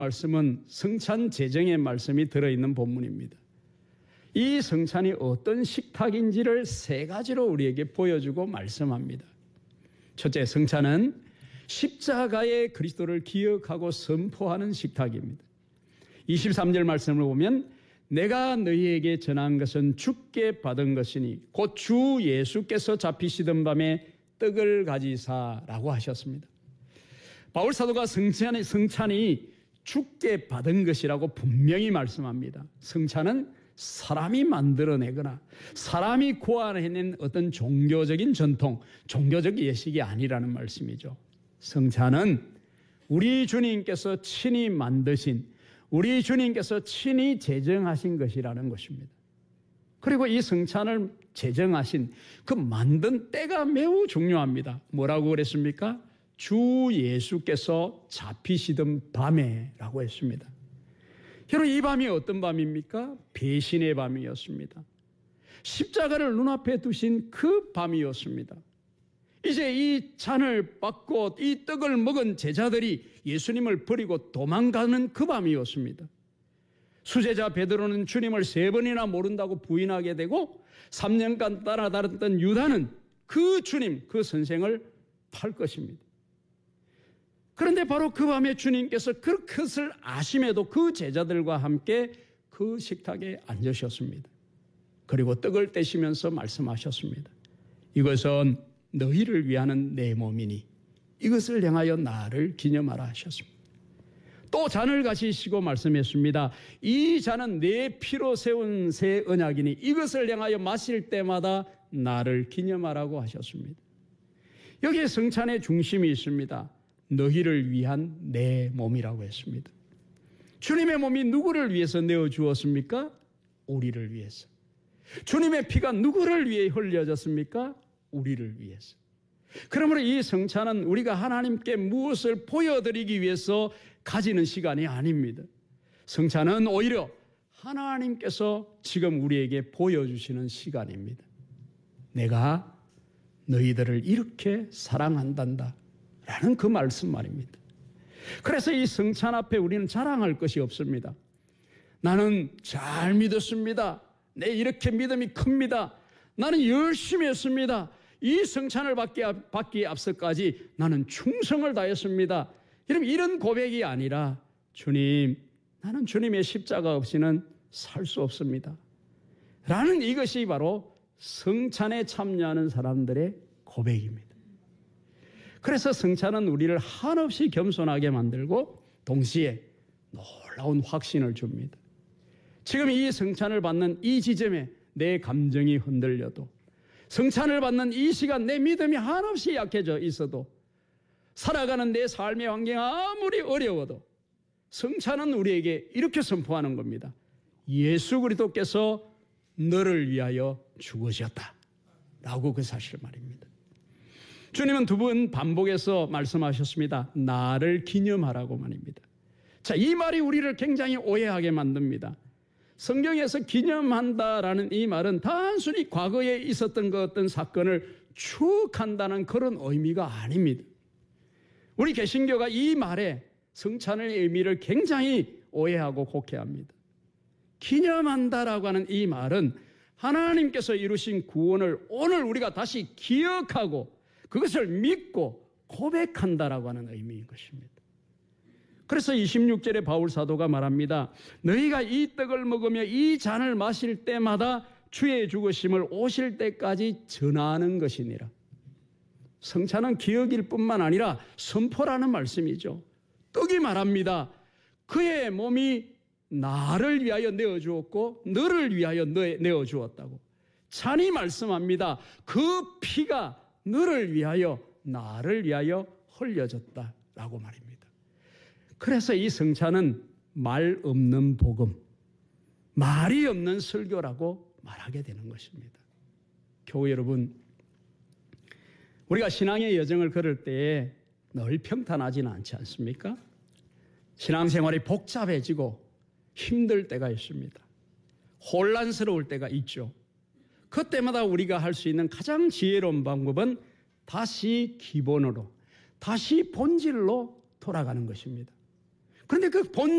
말씀은 성찬 제정의 말씀이 들어있는 본문입니다. 이 성찬이 어떤 식탁인지를 세 가지로 우리에게 보여주고 말씀합니다. 첫째, 성찬은 십자가의 그리스도를 기억하고 선포하는 식탁입니다. 23절 말씀을 보면 내가 너희에게 전한 것은 주께 받은 것이니 곧 주 예수께서 잡히시던 밤에 떡을 가지사라고 하셨습니다. 바울 사도가 성찬이 주께 받은 것이라고 분명히 말씀합니다. 성찬은 사람이 만들어내거나 사람이 고안해낸 어떤 종교적인 전통, 종교적 예식이 아니라는 말씀이죠. 성찬은 우리 주님께서 친히 만드신, 우리 주님께서 친히 제정하신 것이라는 것입니다. 그리고 이 성찬을 제정하신 그 만든 때가 매우 중요합니다. 뭐라고 그랬습니까? 주 예수께서 잡히시던 밤에라고 했습니다. 여러분, 이 밤이 어떤 밤입니까? 배신의 밤이었습니다. 십자가를 눈앞에 두신 그 밤이었습니다. 이제 이 잔을 받고 이 떡을 먹은 제자들이 예수님을 버리고 도망가는 그 밤이었습니다. 수제자 베드로는 주님을 3번이나 모른다고 부인하게 되고 3년간 따라다녔던 유다는 그 주님, 그 선생을 팔 것입니다. 그런데 바로 그 밤에 주님께서 그 것을 아심에도 그 제자들과 함께 그 식탁에 앉으셨습니다. 그리고 떡을 떼시면서 말씀하셨습니다. 이것은 너희를 위하는 내 몸이니 이것을 향하여 나를 기념하라 하셨습니다. 또 잔을 가지시고 말씀했습니다. 이 잔은 내 피로 세운 새 언약이니 이것을 향하여 마실 때마다 나를 기념하라고 하셨습니다. 여기에 성찬의 중심이 있습니다. 너희를 위한 내 몸이라고 했습니다. 주님의 몸이 누구를 위해서 내어주었습니까? 우리를 위해서. 주님의 피가 누구를 위해 흘려졌습니까? 우리를 위해서. 그러므로 이 성찬은 우리가 하나님께 무엇을 보여드리기 위해서 가지는 시간이 아닙니다. 성찬은 오히려 하나님께서 지금 우리에게 보여주시는 시간입니다. 내가 너희들을 이렇게 사랑한단다 라는 그 말씀 말입니다. 그래서 이 성찬 앞에 우리는 자랑할 것이 없습니다. 나는 잘 믿었습니다. 내 이렇게 믿음이 큽니다. 나는 열심히 했습니다. 이 성찬을 받기에 앞서까지 나는 충성을 다했습니다. 여러분, 이런 고백이 아니라 주님, 나는 주님의 십자가 없이는 살 수 없습니다. 라는 이것이 바로 성찬에 참여하는 사람들의 고백입니다. 그래서 성찬은 우리를 한없이 겸손하게 만들고 동시에 놀라운 확신을 줍니다. 지금 이 성찬을 받는 이 지점에 내 감정이 흔들려도, 성찬을 받는 이 시간 내 믿음이 한없이 약해져 있어도, 살아가는 내 삶의 환경이 아무리 어려워도 성찬은 우리에게 이렇게 선포하는 겁니다. 예수 그리스도께서 너를 위하여 죽으셨다 라고 그 사실 말입니다. 주님은 2번 반복해서 말씀하셨습니다. 나를 기념하라고 말입니다. 자, 이 말이 우리를 굉장히 오해하게 만듭니다. 성경에서 기념한다라는 이 말은 단순히 과거에 있었던 그 어떤 사건을 추억한다는 그런 의미가 아닙니다. 우리 개신교가 이 말에 성찬의 의미를 굉장히 오해하고 곡해합니다. 기념한다라고 하는 이 말은 하나님께서 이루신 구원을 오늘 우리가 다시 기억하고 그것을 믿고 고백한다라고 하는 의미인 것입니다. 그래서 26절에 바울 사도가 말합니다. 너희가 이 떡을 먹으며 이 잔을 마실 때마다 주의 죽으심을 오실 때까지 전하는 것이니라. 성찬은 기억일 뿐만 아니라 선포라는 말씀이죠. 떡이 말합니다. 그의 몸이 나를 위하여 내어주었고 너를 위하여 내어주었다고. 잔이 말씀합니다. 그 피가 너를 위하여 나를 위하여 흘려졌다라고 말입니다. 그래서 이 성찬은 말 없는 복음, 말이 없는 설교라고 말하게 되는 것입니다. 교우 여러분, 우리가 신앙의 여정을 걸을 때에 늘 평탄하지는 않지 않습니까? 신앙생활이 복잡해지고 힘들 때가 있습니다. 혼란스러울 때가 있죠. 그때마다 우리가 할 수 있는 가장 지혜로운 방법은 다시 기본으로, 다시 본질로 돌아가는 것입니다. 그런데 그 본